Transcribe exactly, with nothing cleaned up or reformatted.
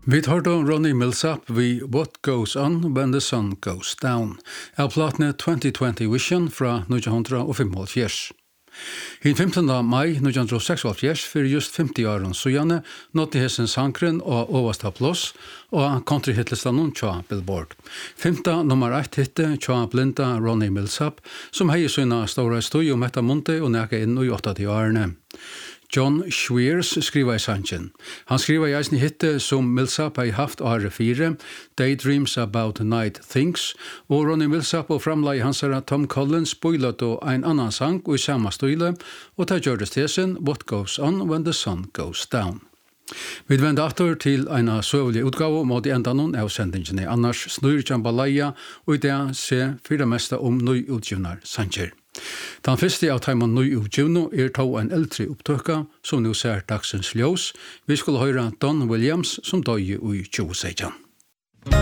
Vi tar då Ronnie Milsap vid What Goes On When the Sun Goes Down, av platene twenty twenty Vision fra nittonhundrafemtiofyra. I femtonda maj nittonhundrasextioåtta för just femtio år sedan nådde hessen sankren och översta plats och countryhitlistan tja Billboard. Femta nummer ett hitte tja blinda Ronnie Milsap som hej sina stora studio med etta munte och näka in i åttio årene. John Schweers skriver i sanchen. Han skriver i eisen hitte som Milsap har haft året fire, Daydreams About Night Things, og Ronnie Milsap og framleie hans er Tom Collins spoilet og en annan sang og i samme style, og ta gjørdes tesen What Goes On When the Sun Goes Down. Vi vender atter til en søvlig utgave mot i enda noen av sendingene, annars snur Jambalaya, og i det se fire meste om nøy utgivnar sanger. Den første av teimen nøy utgivno er to en eldre opptøkka som nå ser dagsens ljós. Vi skulle høre Don Williams som døg i tjue seksten.